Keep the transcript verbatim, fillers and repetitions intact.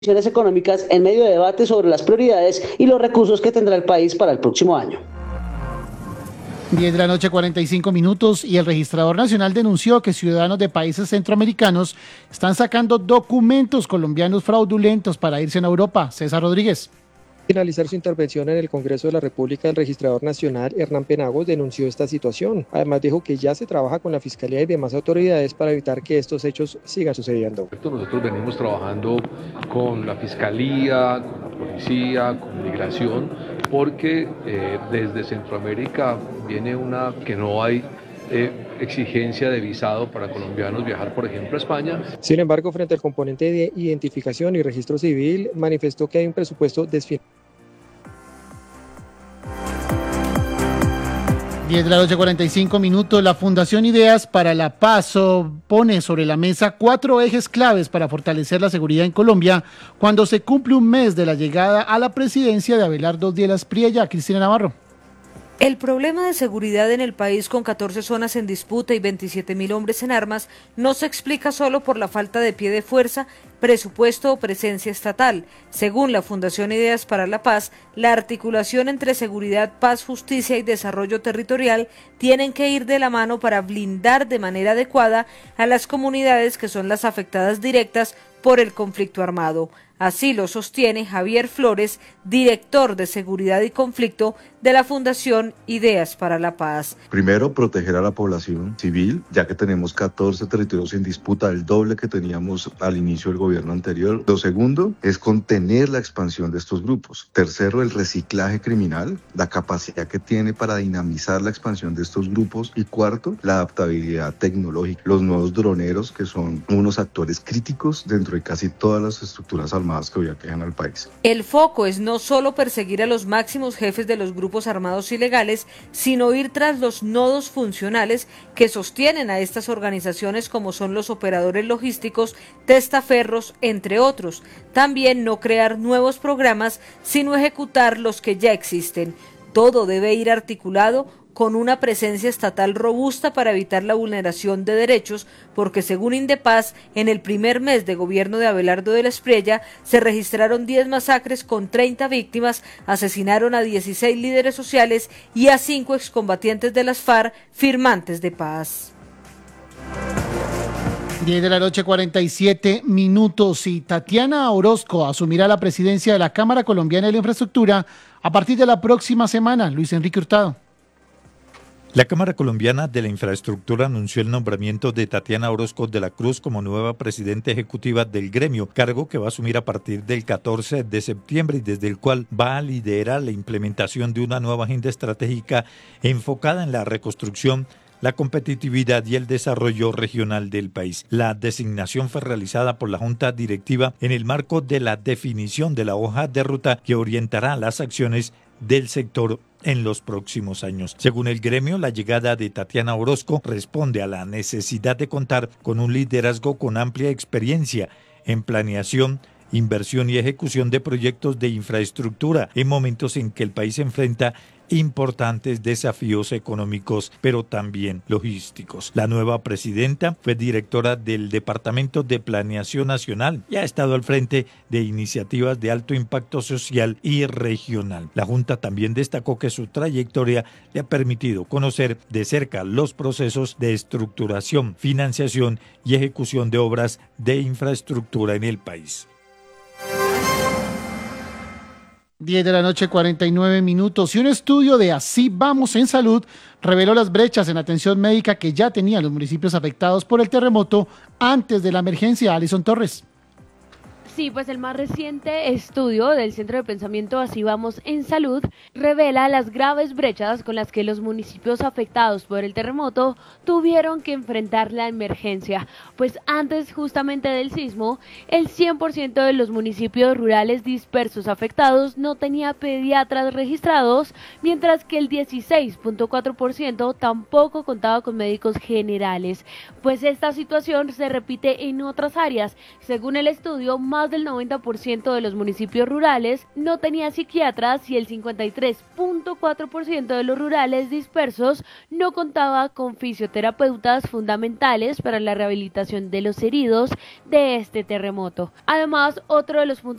condiciones económicas en medio de debate sobre las prioridades y los recursos que tendrá el país para el próximo año. diez de la noche, cuarenta y cinco minutos, y el registrador nacional denunció que ciudadanos de países centroamericanos están sacando documentos colombianos fraudulentos para irse a Europa. César Rodríguez. Finalizar su intervención en el Congreso de la República, el registrador nacional Hernán Penagos denunció esta situación. Además dijo que ya se trabaja con la Fiscalía y demás autoridades para evitar que estos hechos sigan sucediendo. Nosotros venimos trabajando con la Fiscalía, con la Policía, con Migración, porque eh, desde Centroamérica viene una que no hay Eh, exigencia de visado para colombianos viajar, por ejemplo, a España. Sin embargo, frente al componente de identificación y registro civil, manifestó que hay un presupuesto desfinanciado. diez de la noche, cuarenta y cinco minutos. La Fundación Ideas para la Paz pone sobre la mesa cuatro ejes claves para fortalecer la seguridad en Colombia cuando se cumple un mes de la llegada a la presidencia de Abelardo Díaz Priella. Cristina Navarro. El problema de seguridad en el país, con catorce zonas en disputa y veintisiete mil hombres en armas, no se explica solo por la falta de pie de fuerza, presupuesto o presencia estatal. Según la Fundación Ideas para la Paz, la articulación entre seguridad, paz, justicia y desarrollo territorial tienen que ir de la mano para blindar de manera adecuada a las comunidades que son las afectadas directas por el conflicto armado. Así lo sostiene Javier Flores, director de Seguridad y Conflicto de la Fundación Ideas para la Paz. Primero, proteger a la población civil, ya que tenemos catorce territorios en disputa, el doble que teníamos al inicio del gobierno anterior. Lo segundo es contener la expansión de estos grupos. Tercero, el reciclaje criminal, la capacidad que tiene para dinamizar la expansión de estos grupos. Y cuarto, la adaptabilidad tecnológica. Los nuevos droneros, que son unos actores críticos dentro de casi todas las estructuras armadas que hoy aquejan al país. El foco es no solo perseguir a los máximos jefes de los grupos armados ilegales, sino ir tras los nodos funcionales que sostienen a estas organizaciones, como son los operadores logísticos, testaferros, entre otros. También no crear nuevos programas, sino ejecutar los que ya existen. Todo debe ir articulado con una presencia estatal robusta para evitar la vulneración de derechos, porque según Indepaz, en el primer mes de gobierno de Abelardo Díaz Priella se registraron diez masacres con treinta víctimas, asesinaron a dieciséis líderes sociales y a cinco excombatientes de las FARC firmantes de paz. diez de la noche, cuarenta y siete minutos, y Tatiana Orozco asumirá la presidencia de la Cámara Colombiana de la Infraestructura a partir de la próxima semana. Luis Enrique Hurtado. La Cámara Colombiana de la Infraestructura anunció el nombramiento de Tatiana Orozco de la Cruz como nueva presidenta ejecutiva del gremio, cargo que va a asumir a partir del catorce de septiembre y desde el cual va a liderar la implementación de una nueva agenda estratégica enfocada en la reconstrucción, la competitividad y el desarrollo regional del país. La designación fue realizada por la Junta Directiva en el marco de la definición de la hoja de ruta que orientará las acciones del sector en los próximos años. Según el gremio, la llegada de Tatiana Orozco responde a la necesidad de contar con un liderazgo con amplia experiencia en planeación, inversión y ejecución de proyectos de infraestructura en momentos en que el país enfrenta importantes desafíos económicos, pero también logísticos. La nueva presidenta fue directora del Departamento de Planeación Nacional y ha estado al frente de iniciativas de alto impacto social y regional. La Junta también destacó que su trayectoria le ha permitido conocer de cerca los procesos de estructuración, financiación y ejecución de obras de infraestructura en el país. diez de la noche, cuarenta y nueve minutos, y un estudio de Así Vamos en Salud reveló las brechas en atención médica que ya tenían los municipios afectados por el terremoto antes de la emergencia. Alison Torres. Sí, pues el más reciente estudio del Centro de Pensamiento Así Vamos en Salud revela las graves brechas con las que los municipios afectados por el terremoto tuvieron que enfrentar la emergencia. Pues antes justamente del sismo, el cien por ciento de los municipios rurales dispersos afectados no tenía pediatras registrados, mientras que el dieciséis punto cuatro por ciento tampoco contaba con médicos generales. Pues esta situación se repite en otras áreas. Según el estudio, más más del noventa por ciento de los municipios rurales no tenía psiquiatras y el cincuenta y tres punto cuatro por ciento de los rurales dispersos no contaba con fisioterapeutas fundamentales para la rehabilitación de los heridos de este terremoto. Además, otro de los puntos